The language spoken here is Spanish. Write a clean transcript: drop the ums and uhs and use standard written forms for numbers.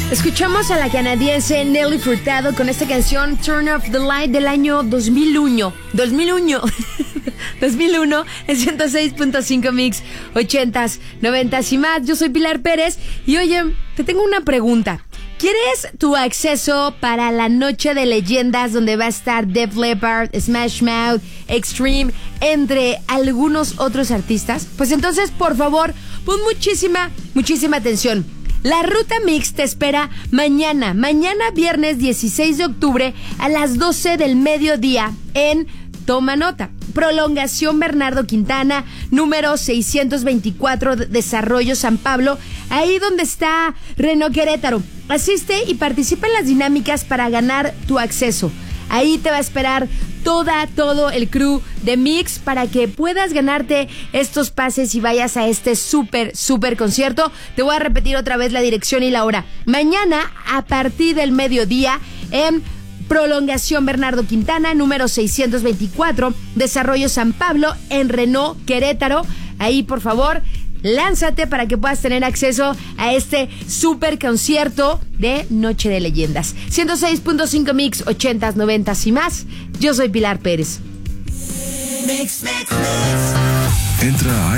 Escuchamos a la canadiense Nelly Furtado con esta canción Turn Off the Light del año 2001 en 106.5 Mix 80s, 90s y más. Yo soy Pilar Pérez y oye, te tengo una pregunta. ¿Quieres tu acceso para la noche de leyendas donde va a estar Def Leppard, Smash Mouth, Extreme, entre algunos otros artistas? Pues entonces, por favor, pon muchísima atención. La Ruta Mix te espera mañana viernes 16 de octubre a las 12 del mediodía en, toma nota, Prolongación Bernardo Quintana, número 624, Desarrollo San Pablo, ahí donde está Renault Querétaro. Asiste y participa en las dinámicas para ganar tu acceso. Ahí te va a esperar todo el crew de Mix para que puedas ganarte estos pases y vayas a este súper concierto. Te voy a repetir otra vez la dirección y la hora. Mañana a partir del mediodía en Prolongación Bernardo Quintana, número 624, Desarrollo San Pablo, en Renault Querétaro. Ahí, por favor, lánzate para que puedas tener acceso a este super concierto de Noche de Leyendas. 106.5 Mix, 80s, 90s y más. Yo soy Pilar Pérez. Entra a